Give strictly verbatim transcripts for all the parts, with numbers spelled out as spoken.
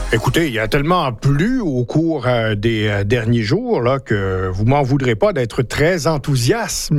Écoutez, il y a tellement plu au cours euh, des euh, derniers jours là, que vous m'en voudrez pas d'être très enthousiaste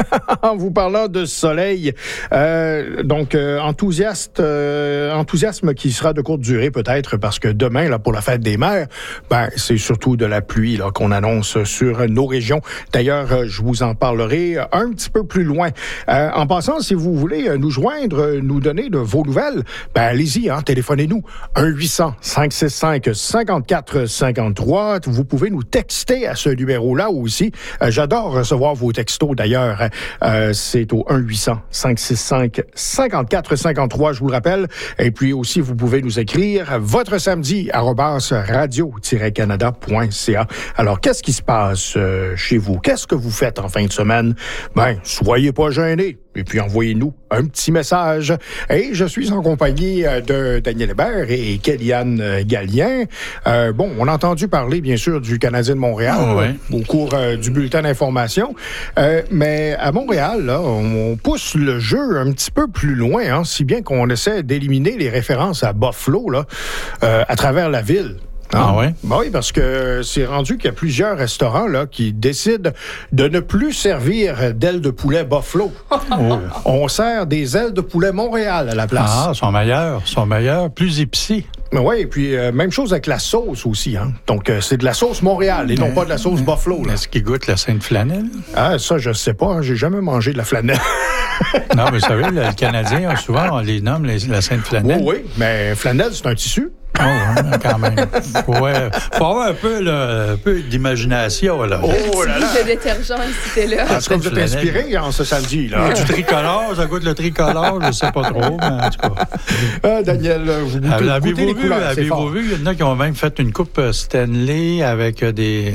en vous parlant de soleil. Euh, donc, euh, enthousiaste, euh, enthousiasme qui sera de courte durée peut-être parce que demain, là, pour la fête des mères, ben, c'est surtout de la pluie là, qu'on annonce sur nos régions. D'ailleurs, euh, je vous en parlerai un petit peu plus loin. Euh, en passant, si vous voulez nous joindre, nous donner de vos nouvelles, ben, allez-y, hein, téléphonez-nous. un huit cents cinq six cinq cinquante-quatre cinquante-trois. Vous pouvez nous texter à ce numéro-là aussi. Euh, j'adore recevoir vos textos d'ailleurs. Euh, c'est au un huit cents cinq six cinq cinquante-quatre cinquante-trois, je vous le rappelle. Et puis aussi, vous pouvez nous écrire votre samedi arobase radio tiret canada point c a. Alors, qu'est-ce qui se passe euh, chez vous? Qu'est-ce que vous faites en fin de semaine? Ben, soyez pas gênés. Et puis, envoyez-nous un petit message. Et je suis en compagnie de Daniel Hébert et Kellyanne Gallien. Euh, bon, on a entendu parler, bien sûr, du Canadien de Montréal oh, ouais. au cours euh, du bulletin d'information. Euh, mais à Montréal, là, on, on pousse le jeu un petit peu plus loin, hein, si bien qu'on essaie d'éliminer les références à Buffalo là, euh, à travers la ville. Ah ouais? Ben oui, parce que c'est rendu qu'il y a plusieurs restaurants là, qui décident de ne plus servir d'ailes de poulet Buffalo. Oh. On sert des ailes de poulet Montréal à la place. Ah, sont meilleurs, sont meilleurs, plus épicés. Oui, et puis euh, même chose avec la sauce aussi. Hein? Donc, euh, c'est de la sauce Montréal et non pas de la sauce Buffalo. Là. Est-ce qu'ils goûtent la Sainte Flanelle? Ah, ça, je sais pas. Hein? J'ai jamais mangé de la flanelle. Non, mais vous savez, le, le Canadien, souvent, on les nomme les, la Sainte Flanelle. Oui, oui, mais flanelle, c'est un tissu. Oh, ouais, quand même. Ouais, faut avoir un peu, là, un peu d'imagination, là. Oh là là! Le détergent, c'était là. Est-ce que vous êtes inspiré en ce samedi, là? Du tricolore, ça goûte le tricolore, je sais pas trop, mais en tout cas. Ah, Daniel, vous goûtez, avez-vous goûtez les vu, couleurs, avez-vous vu, il y en a qui ont même fait une coupe Stanley avec des...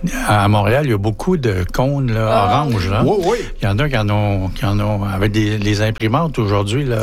À Montréal, il y a beaucoup de cônes là, ah. orange, là. Oui, oui. Il y en a qui en ont, qui en ont avec des, les imprimantes aujourd'hui, là.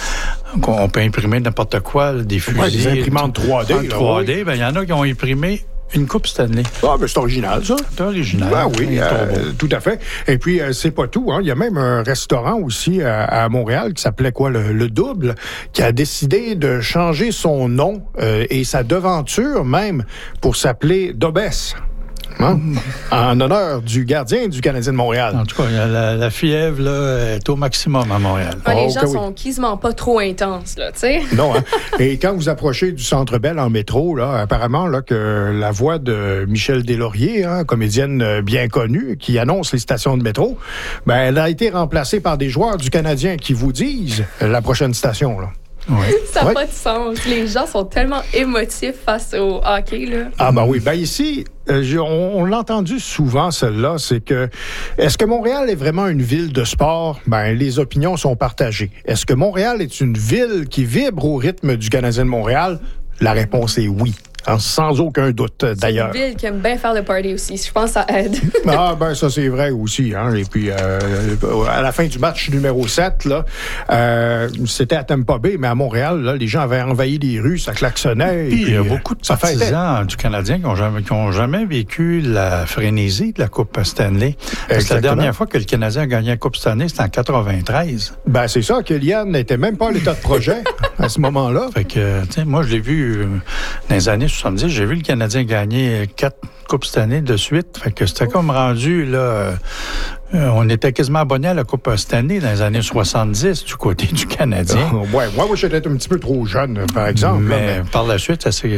On peut imprimer n'importe quoi, là, des fusils. Ouais, des imprimantes trois D. En trois D, bien, il y en a qui ont imprimé une coupe Stanley. Ah, ben c'est original, ça. C'est original. Ben oui, euh, tout à fait. Et puis, euh, c'est pas tout. Hein. Il y a même un restaurant aussi à, à Montréal qui s'appelait quoi, le, le Double, qui a décidé de changer son nom euh, et sa devanture même pour s'appeler Dobès. Hein? En honneur du gardien du Canadien de Montréal. En tout cas, la, la fièvre là, est au maximum à Montréal. Ah, les oh, gens oui. sont quasiment pas trop intenses, là, tu sais. Non, hein? Et quand vous approchez du Centre Bell en métro, là, apparemment là, que la voix de Michel Deslauriers, hein, comédienne bien connue, qui annonce les stations de métro, ben, elle a été remplacée par des joueurs du Canadien qui vous disent la prochaine station, là. Oui. Ça n'a Ouais. pas de sens. Les gens sont tellement émotifs face au hockey, là. Ah ben oui, ben ici, euh, je- on, on l'a entendu souvent, celle-là, c'est que, est-ce que Montréal est vraiment une ville de sport? Ben, les opinions sont partagées. Est-ce que Montréal est une ville qui vibre au rythme du Canadien de Montréal? La réponse est oui. Hein, sans aucun doute, d'ailleurs. C'est une ville qui aime bien faire le party aussi. Je pense que ça aide. Ah, ben ça, c'est vrai aussi. Hein. Et puis, euh, à la fin du match numéro sept, là, euh, c'était à Tampa Bay, mais à Montréal, là, les gens avaient envahi les rues, ça klaxonnait. Puis, il y a euh, beaucoup de ça fêtait. partisans du Canadien qui n'ont jamais, qui ont jamais vécu la frénésie de la Coupe Stanley. Parce que la Exactement. dernière fois que le Canadien a gagné la Coupe Stanley, c'était en quatre-vingt-treize. Ben, c'est ça, Kellyanne n'était même pas à l'état de projet à ce moment-là. Fait que, tu sais, moi, je l'ai vu euh, dans les années soixante-dix, j'ai vu le Canadien gagner quatre Coupes Stanley de suite. Fait que c'était comme rendu, là, euh, euh, on était quasiment abonnés à la Coupe Stanley dans les années soixante-dix du côté du Canadien. Euh, ouais, moi, moi j'étais un petit peu trop jeune, par exemple. là, Mais par la suite, ça s'est,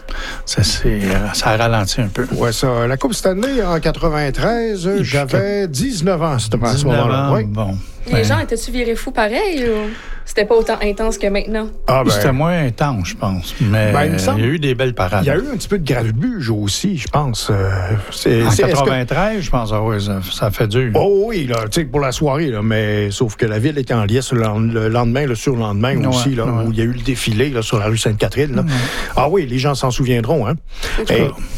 ça s'est, ça a ralenti un peu. Ouais, ça. La Coupe Stanley en quatre-vingt-treize, Et j'avais dix-neuf ans à ce à ce dix-neuf moment-là. ans, Oui. bon. Les Ben, gens étaient-tu virés fous pareil ou c'était pas autant intense que maintenant? Ah, ben, C'était moins intense, je pense. Mais Ben, il me il semble- y a eu des belles parades. il y a eu un petit peu de grabuge aussi, je pense. Euh, c'est, En c'est- est-ce que- quatre-vingt-treize, je pense, ah ouais, ça, ça fait dur. Oh oui, là, tu sais, pour la soirée, là, mais sauf que la ville était en liesse le, lend- le lendemain, le surlendemain Ouais, aussi, là, ouais. où il y a eu le défilé là, sur la rue Sainte-Catherine. Là. Ah oui, les gens s'en souviendront. Hein? Et- Et,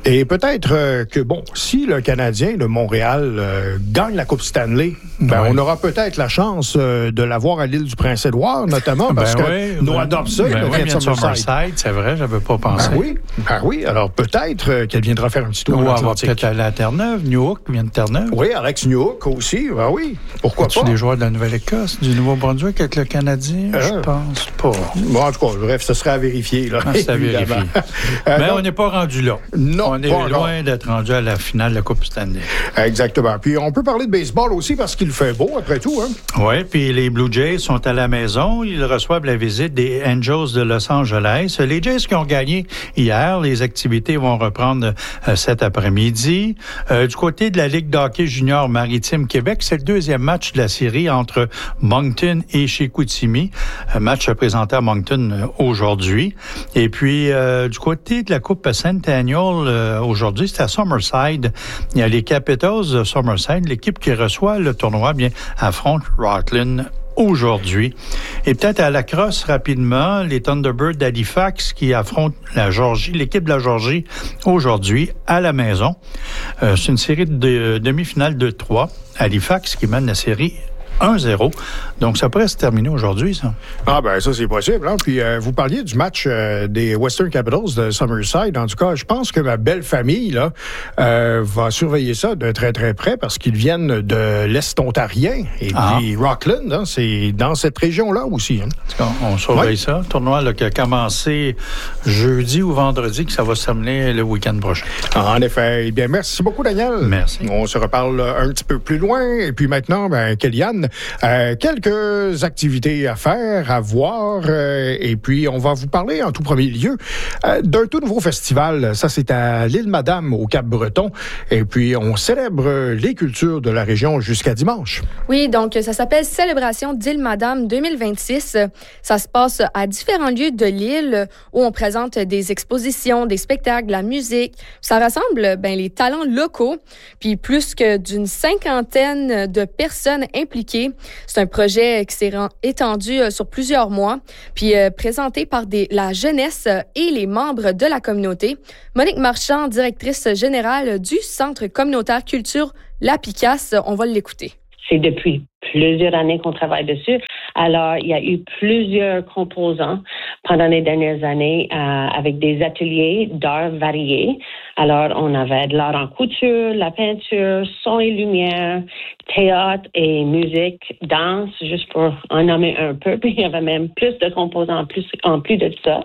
Et peut-être euh, que, bon, si le Canadien de Montréal euh, gagne la Coupe Stanley, ben, oui. on aura peut-être la chance euh, de l'avoir à l'île du Prince-Édouard, notamment, parce ben que oui, Noah ben, Dobson ben vient oui, de Summerside. Summerside, c'est vrai, j'avais pas pensé. Ben oui, ben oui. Alors peut-être euh, qu'elle viendra faire un petit tour Ou en elle va Atlantique. peut-être aller à Terre-Neuve. Newhook vient de Terre-Neuve. Oui, Alex Newhook aussi, ben oui. Pourquoi As-tu pas? des joueurs de la Nouvelle-Écosse, du Nouveau-Brunswick avec le Canadien? Euh. Je pense pas. Bon, en tout cas, bref, ce serait à vérifier. Là, Ah, c'est à évidemment. vérifier. Euh, Mais donc, on n'est pas rendu là. Non, on est pas encore. loin d'être rendu à la finale de la Coupe Stanley. Exactement. Puis on peut parler de baseball aussi parce qu'il fait beau, après tout. Hein? Oui, puis les Blue Jays sont à la maison. Ils reçoivent la visite des Angels de Los Angeles. Les Jays qui ont gagné hier, les activités vont reprendre euh, cet après-midi. Euh, du côté de la Ligue de hockey junior maritime Québec, c'est le deuxième match de la série entre Moncton et Chicoutimi. Un match présenté à Moncton euh, aujourd'hui. Et puis, euh, du côté de la Coupe Centennial, euh, aujourd'hui, c'est à Summerside. Il y a les Capitals de Summerside, l'équipe qui reçoit le tournoi, bien, affronte Rockland aujourd'hui. Et peut-être à la crosse, rapidement, les Thunderbirds d'Halifax qui affrontent la Georgie, l'équipe de la Georgie, aujourd'hui, à la maison. Euh, c'est une série de demi-finale de trois. Halifax qui mène la série un zéro. Donc, ça pourrait se terminer aujourd'hui, ça. Ah ben ça, c'est possible. Hein? Puis euh, vous parliez du match euh, des Western Capitals de Summerside. En tout cas, je pense que ma belle famille là euh, va surveiller ça de très, très près parce qu'ils viennent de l'Est ontarien. Et Ah. puis Rockland, hein, c'est dans cette région-là aussi. Hein? On, on surveille Ouais. ça. Le tournoi là, qui a commencé jeudi ou vendredi, que ça va se terminer le week-end prochain. En effet. Eh bien, merci beaucoup, Daniel. Merci. On se reparle un petit peu plus loin. Et puis maintenant, ben, Kellyanne, euh, quelques activités à faire, à voir. Euh, et puis, on va vous parler en tout premier lieu euh, d'un tout nouveau festival. Ça, c'est à l'île Madame, au Cap-Breton. Et puis, on célèbre les cultures de la région jusqu'à dimanche. Oui, donc ça s'appelle Célébration d'Île Madame deux mille vingt-six. Ça se passe à différents lieux de l'île où on présente des expositions, des spectacles, de la musique. Ça rassemble ben, les talents locaux, puis plus que d'une cinquantaine de personnes impliquées. C'est un projet qui s'est étendu sur plusieurs mois, puis euh, présenté par des, la jeunesse et les membres de la communauté. Monique Marchand, directrice générale du Centre communautaire culture La Picasse, on va l'écouter. C'est depuis plusieurs années qu'on travaille dessus. Alors, il y a eu plusieurs composants pendant les dernières années euh, avec des ateliers d'art variés. Alors, on avait de l'art en couture, la peinture, son et lumière, théâtre et musique, danse, juste pour en nommer un peu. Puis, il y avait même plus de composants en plus, en plus de ça.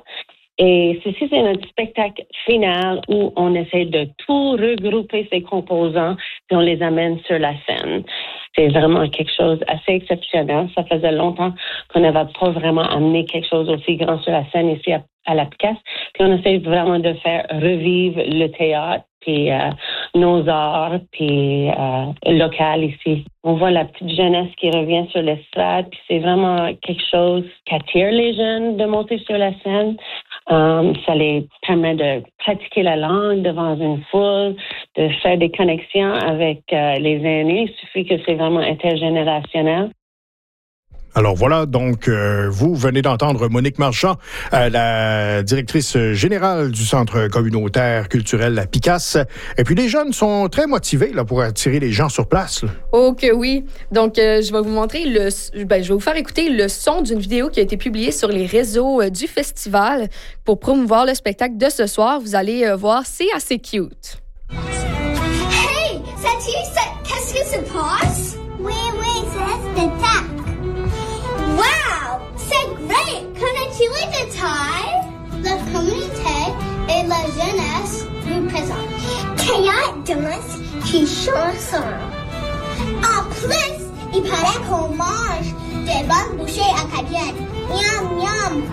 Et ceci, c'est notre spectacle final où on essaie de tout regrouper ces composants et on les amène sur la scène. C'est vraiment quelque chose d'assez exceptionnel. Ça faisait longtemps qu'on n'avait pas vraiment amené quelque chose aussi grand sur la scène ici à, à La Picasse. Puis on essaie vraiment de faire revivre le théâtre puis euh, nos arts puis euh, local ici. On voit la petite jeunesse qui revient sur l'estrade puis c'est vraiment quelque chose qui attire les jeunes de monter sur la scène. Um, ça les permet de pratiquer la langue devant une foule, de faire des connexions avec euh, les aînés. Il suffit que c'est vraiment intergénérationnel. Alors voilà, donc euh, vous venez d'entendre Monique Marchand, euh, la directrice générale du Centre communautaire culturel La Picasse. Et puis les jeunes sont très motivés là, pour attirer les gens sur place. Là. Oh que oui! Donc, euh, je vais vous montrer, le, ben, je vais vous faire écouter le son d'une vidéo qui a été publiée sur les réseaux euh, du festival pour promouvoir le spectacle de ce soir. Vous allez euh, voir, c'est assez cute. Hey! C'est-tu ça? Qu'est-ce que se passe? Oui, oui, c'est le spectacle. Wow! C'est great! Connais-tu les détails? La communauté et la jeunesse nous présentent théâtre, danse et chanson. En plus, il paraît qu'on mange des bonnes bouchées acadiennes. Miam, miam!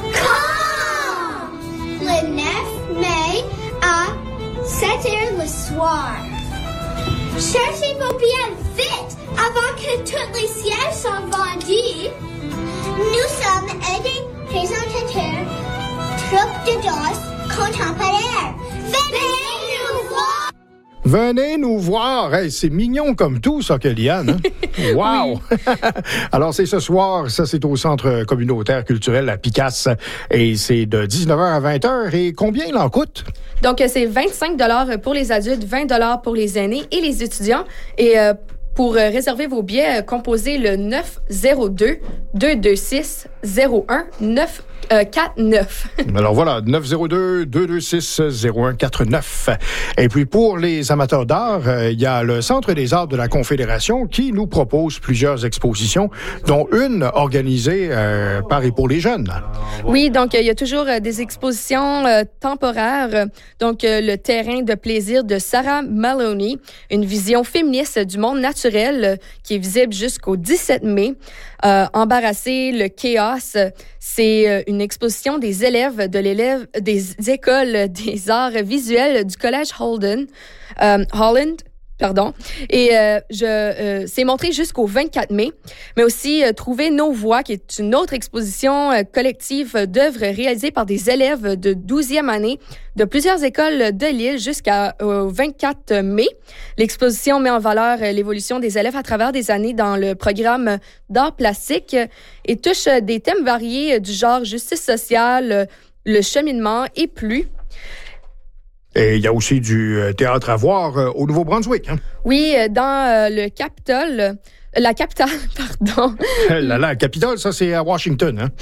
Quand? Le neuf mai à sept heures le soir. Cherchez vos billets vite avant que tous les sièges soient vendus. Nous sommes des présentateurs, troupe de danse contemporaine. Venez nous voir! Venez nous voir. Hey, c'est mignon comme tout, ça, Kellyanne. Hein? Wow! Alors, c'est ce soir. Ça, c'est au Centre communautaire culturel à Picasse. Et c'est de dix-neuf heures à vingt heures. Et combien il en coûte? Donc, c'est vingt-cinq dollars pour les adultes, vingt dollars pour les aînés et les étudiants. Et euh, pour euh, réserver vos billets, euh, composez le neuf zéro deux, deux deux six, zéro un neuf quatre neuf. Alors voilà, neuf zéro deux, deux deux six, zéro un quatre neuf. Et puis pour les amateurs d'art, euh, il y a le Centre des arts de la Confédération qui nous propose plusieurs expositions, dont une organisée euh, par et pour les jeunes. Oui, donc il y a toujours euh, des expositions euh, temporaires. Donc euh, le terrain de plaisir de Sarah Maloney, une vision féministe du monde naturel euh, qui est visible jusqu'au dix-sept mai. Euh, Embarrasser le chaos, c'est euh, une exposition des élèves de l'élève des écoles des arts visuels du collège Holden, euh, Holland. Pardon. Et euh, je, euh, c'est montré jusqu'au vingt-quatre mai, mais aussi euh, Trouver nos voix, qui est une autre exposition euh, collective d'œuvres réalisées par des élèves de douzième année de plusieurs écoles de l'île jusqu'au vingt-quatre mai. L'exposition met en valeur euh, l'évolution des élèves à travers des années dans le programme d'art plastique euh, et touche euh, des thèmes variés euh, du genre justice sociale, euh, le cheminement et plus. Et il y a aussi du théâtre à voir euh, au Nouveau-Brunswick. Hein? Oui, dans euh, le Capitole, euh, la capitale, pardon. la, la capitale, ça, c'est à Washington. Hein?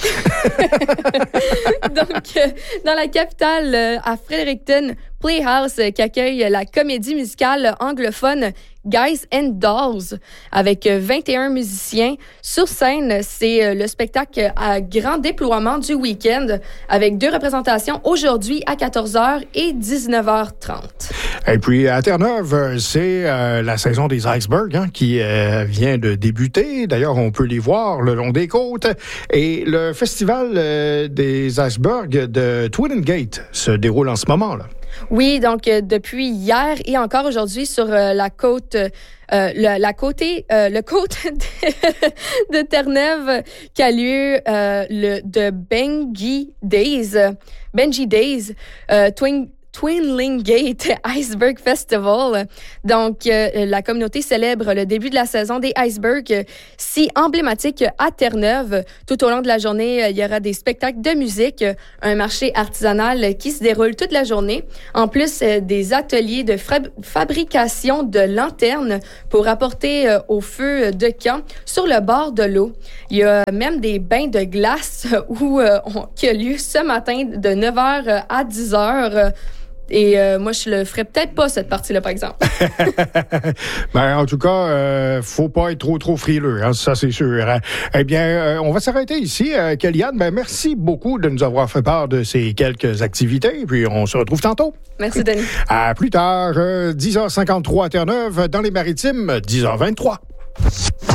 Donc, euh, dans la capitale, euh, à Fredericton, Playhouse, euh, qui accueille la comédie musicale anglophone Guys and Dolls, avec vingt et un musiciens. Sur scène, c'est le spectacle à grand déploiement du week-end, avec deux représentations aujourd'hui à quatorze heures et dix-neuf heures trente. Et puis, à Terre-Neuve, c'est euh, la saison des icebergs hein, qui euh, vient de débuter. D'ailleurs, on peut les voir le long des côtes. Et le festival euh, des icebergs de Twin Gate se déroule en ce moment, là. Oui, donc euh, depuis hier et encore aujourd'hui sur euh, la côte, euh, le, la côté, euh, le côte de, de Terre-Neuve qui a lieu euh, le de Benji Days, Benji Days, euh, Twin Twinling Gate Iceberg Festival. Donc, euh, la communauté célèbre le début de la saison des icebergs, euh, si emblématique à Terre-Neuve. Tout au long de la journée, euh, il y aura des spectacles de musique, euh, un marché artisanal qui se déroule toute la journée. En plus, euh, des ateliers de fra- fabrication de lanternes pour apporter euh, au feu de camp sur le bord de l'eau. Il y a même des bains de glace où, euh, on, qui a lieu ce matin de neuf heures à dix heures. Et euh, moi, je le ferais peut-être pas, cette partie-là, par exemple. Ben, en tout cas, euh, faut pas être trop, trop frileux, hein, ça, c'est sûr. Hein. Eh bien, euh, on va s'arrêter ici. Euh, Kellyanne, ben, merci beaucoup de nous avoir fait part de ces quelques activités. Puis, on se retrouve tantôt. Merci, Denis. À plus tard, euh, dix heures cinquante-trois à Terre-Neuve, dans les Maritimes, dix heures vingt-trois.